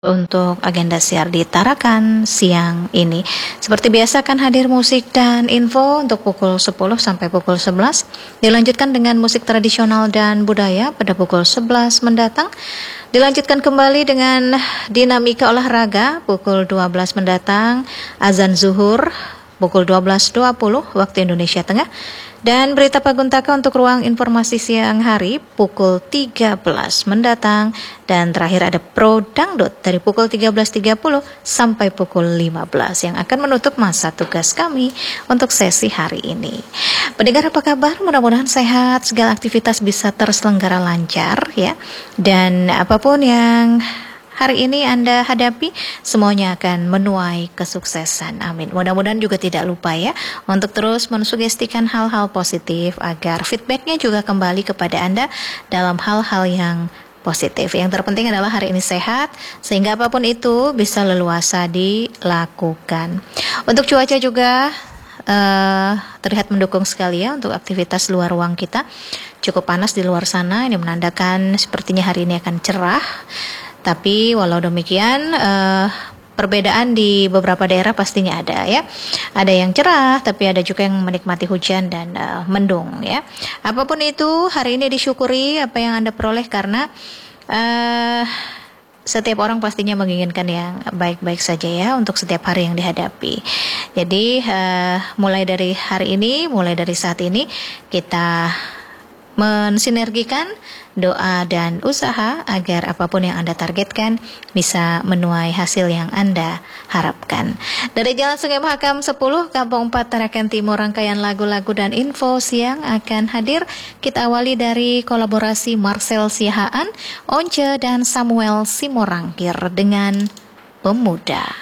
untuk agenda siar di Tarakan siang ini. Seperti biasa akan hadir musik dan info untuk pukul 10 sampai pukul 11. Dilanjutkan dengan musik tradisional dan budaya pada pukul 11 mendatang. Dilanjutkan kembali dengan dinamika olahraga pukul 12 mendatang. Azan zuhur pukul 12.20 waktu Indonesia Tengah. Dan berita Paguntaka untuk ruang informasi siang hari pukul 13 mendatang. Dan terakhir ada Pro Dangdut dari pukul 13.30 sampai pukul 15 yang akan menutup masa tugas kami untuk sesi hari ini. Pendengar apa kabar? Mudah-mudahan sehat, segala aktivitas bisa terselenggara lancar ya. Dan apapun yang hari ini Anda hadapi, semuanya akan menuai kesuksesan. Amin. Mudah-mudahan juga tidak lupa ya untuk terus mensugestikan hal-hal positif agar feedbacknya juga kembali kepada Anda dalam hal-hal yang positif. Yang terpenting adalah hari ini sehat, sehingga apapun itu bisa leluasa dilakukan. Untuk cuaca juga terlihat mendukung sekali ya untuk aktivitas luar ruang kita. Cukup panas di luar sana, ini menandakan sepertinya hari ini akan cerah. Tapi walau demikian perbedaan di beberapa daerah pastinya ada ya. Ada yang cerah tapi ada juga yang menikmati hujan dan mendung ya. Apapun itu hari ini disyukuri apa yang Anda peroleh karena setiap orang pastinya menginginkan yang baik-baik saja ya untuk setiap hari yang dihadapi. Jadi mulai dari hari ini, mulai dari saat ini kita mensinergikan doa dan usaha agar apapun yang Anda targetkan bisa menuai hasil yang Anda harapkan. Dari Jalan Sungai Mahakam 10, Kampung 4, Tarakan Timur, rangkaian lagu-lagu dan info siang akan hadir. Kita awali dari kolaborasi Marcel Siahaan, Once dan Samuel Simorangkir dengan Pemuda.